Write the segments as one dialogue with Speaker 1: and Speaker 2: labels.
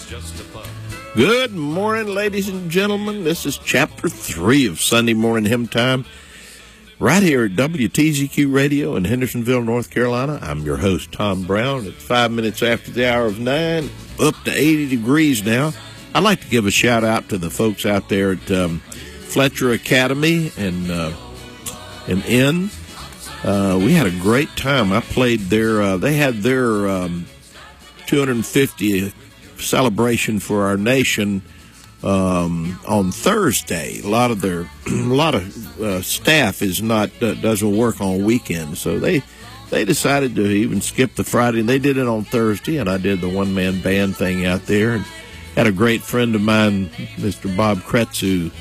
Speaker 1: Good morning, ladies and gentlemen. This is Chapter 3 of Sunday Morning Hymn Time, right here at WTZQ Radio in Hendersonville, North Carolina. I'm your host, Tom Brown. It's 5 minutes after the hour of 9, up to 80 degrees now. I'd like to give a shout-out to the folks out there at Fletcher Academy and Inn. We had a great time. I played there. They had their 250th celebration for our nation on Thursday. A lot of staff doesn't work on weekends, so they decided to even skip the Friday, and they did it on Thursday. And I did the one-man band thing out there, and had a great friend of mine, Mr. Bob Kretzu,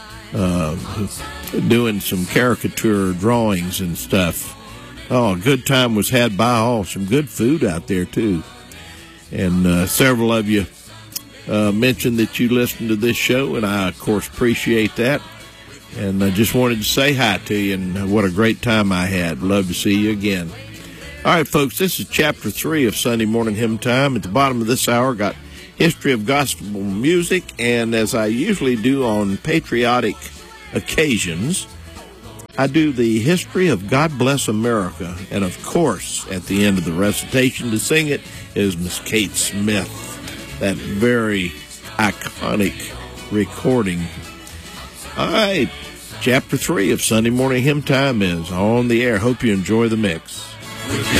Speaker 1: doing some caricature drawings and stuff. Oh, a good time was had by all. Some good food out there too. And several of you mentioned that you listened to this show, and I, of course, appreciate that. And I just wanted to say hi to you, and what a great time I had. Love to see you again. All right, folks, this is Chapter 3 of Sunday Morning Hymn Time. At the bottom of this hour, got history of gospel music, and as I usually do on patriotic occasions, I do the history of God Bless America. And, of course, at the end of the recitation to sing it is Miss Kate Smith, that very iconic recording. All right, Chapter 3 of Sunday Morning Hymn Time is on the air. Hope you enjoy the mix.